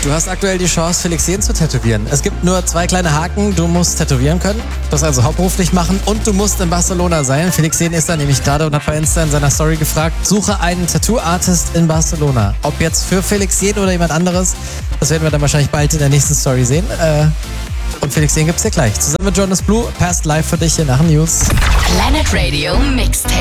Du hast aktuell die Chance, Felix Jähn zu tätowieren. Es gibt nur 2 kleine Haken. Du musst tätowieren können, das also hauptberuflich machen und du musst in Barcelona sein. Felix Jähn ist da nämlich gerade und hat bei Insta in seiner Story gefragt, suche einen Tattoo-Artist in Barcelona. Ob jetzt für Felix Jähn oder jemand anderes, das werden wir dann wahrscheinlich bald in der nächsten Story sehen. Und Felix Jähn gibt's dir gleich. Zusammen mit Jonas Blue, Past Live für dich hier nach den News. Planet Radio Mixtape.